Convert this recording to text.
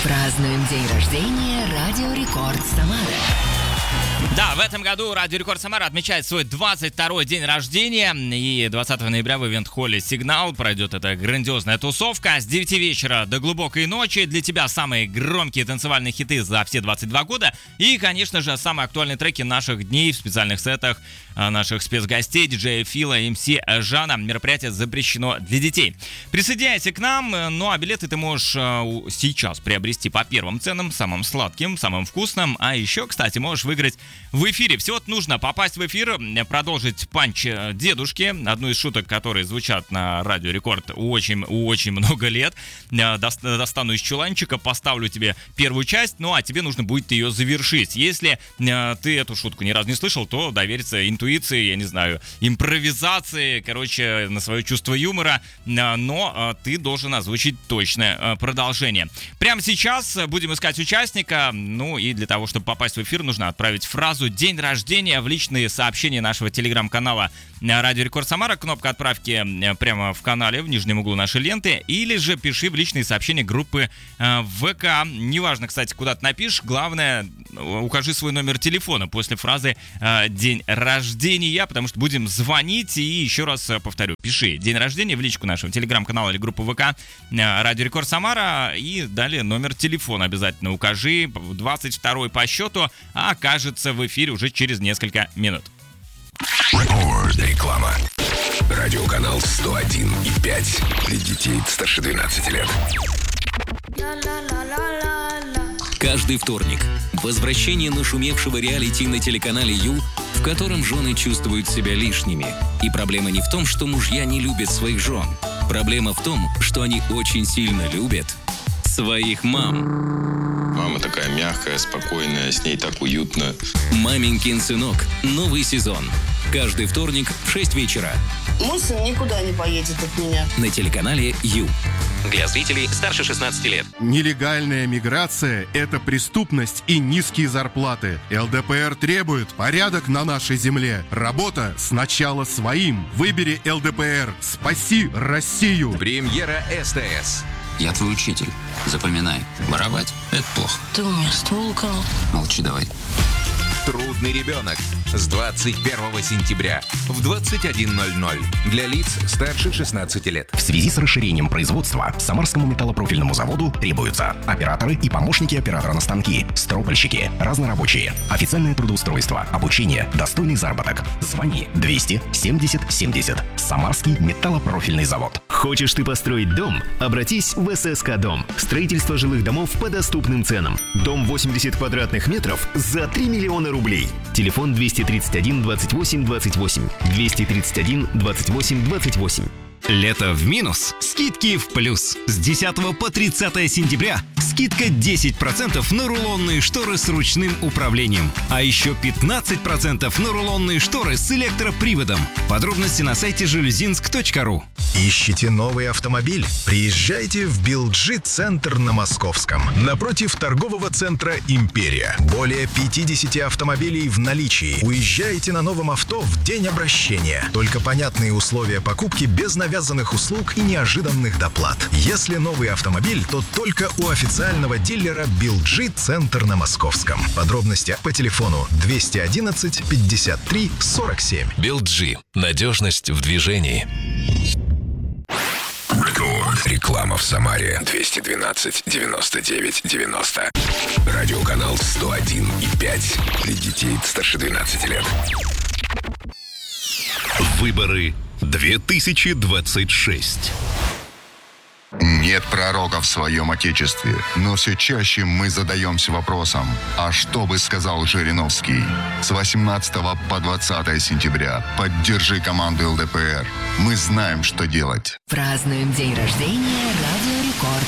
Празднуем день рождения Радио Рекорд Самара. Да, в этом году Радио Рекорд Самара отмечает свой 22-й день рождения. И 20 ноября в ивент-холле «Сигнал» пройдет эта грандиозная тусовка. С 9 вечера до глубокой ночи. Для тебя самые громкие танцевальные хиты за все 22 года. И, конечно же, самые актуальные треки наших дней в специальных сетах наших спецгостей, диджея Фила, МС Жана. Мероприятие запрещено для детей. Присоединяйся к нам. Ну а билеты ты можешь сейчас приобрести по первым ценам, самым сладким, самым вкусным. А еще, кстати, можешь выиграть в эфире. Всего нужно попасть в эфир, продолжить панч дедушки, одну из шуток, которые звучат на Радио Рекорд очень много лет. Достану из чуланчика, поставлю тебе первую часть, ну а тебе нужно будет ее завершить. Если ты эту шутку ни разу не слышал, то довериться интуиции, я не знаю, импровизации, короче, на свое чувство юмора, но ты должен озвучить точное продолжение. Прямо сейчас будем искать участника, ну и для того, чтобы попасть в эфир, нужно отправить фразу «День рождения» в личные сообщения нашего телеграм-канала Радио Рекорд Самара. Кнопка отправки прямо в канале, в нижнем углу нашей ленты. Или же пиши в личные сообщения группы ВК. Неважно, кстати, куда ты напишешь. Главное, укажи свой номер телефона после фразы «День рождения», потому что будем звонить. И еще раз повторю, пиши «День рождения» в личку нашего телеграм-канала или группы ВК Радио Рекорд Самара. И далее номер телефона обязательно укажи. 22-й по счету, а окажется в эфире уже через несколько минут. Реклама. Радиоканал 101,5 для детей старше 12 лет. Каждый вторник возвращение нашумевшего реалити на телеканале Ю, в котором жены чувствуют себя лишними. И проблема не в том, что мужья не любят своих жен. Проблема в том, что они очень сильно любят своих мам. Мама такая мягкая, спокойная, с ней так уютно. «Маменькин сынок». Новый сезон. Каждый вторник в 6 вечера. Мой сын никуда не поедет от меня. На телеканале Ю. Для зрителей старше 16 лет. Нелегальная миграция – это преступность и низкие зарплаты. ЛДПР требует порядок на нашей земле. Работа сначала своим. Выбери ЛДПР. Спаси Россию. Премьера СТС. Я твой учитель. Запоминай. Воровать – это плохо. Ты у меня ствол украл. Молчи давай. Трудный ребенок. С 21 сентября в 21:00. Для лиц старше 16 лет. В связи с расширением производства Самарскому металлопрофильному заводу требуются операторы и помощники оператора на станки, стропольщики, разнорабочие, официальное трудоустройство, обучение, достойный заработок. Звони 200 70 70. Самарский металлопрофильный завод. Хочешь ты построить дом? Обратись в ССК Дом. Строительство жилых домов по доступным ценам. Дом 80 квадратных метров за 3 миллиона рублей. Телефон 231 28 28. 231 28 28. Лето в минус, скидки в плюс. С 10 по 30 сентября скидка 10% на рулонные шторы с ручным управлением. А еще 15% на рулонные шторы с электроприводом. Подробности на сайте железинск.ру. Ищите новый автомобиль? Приезжайте в Билджи-центр на Московском. Напротив торгового центра «Империя». Более 50 автомобилей в наличии. Уезжайте на новом авто в день обращения. Только понятные условия покупки без навязанных услуг и неожиданных доплат. Если новый автомобиль, то только у официального дилера Билджи-центр на Московском. Подробности по телефону 211 53 47. Билджи. Надежность в движении. Реклама в Самаре 212 99 90. Радиоканал 101,5 для детей старше 12 лет. Выборы 2026. Нет пророка в своем Отечестве, но все чаще мы задаемся вопросом, а что бы сказал Жириновский? С 18 по 20 сентября поддержи команду ЛДПР. Мы знаем, что делать. Празднуем день рождения Радио Рекорд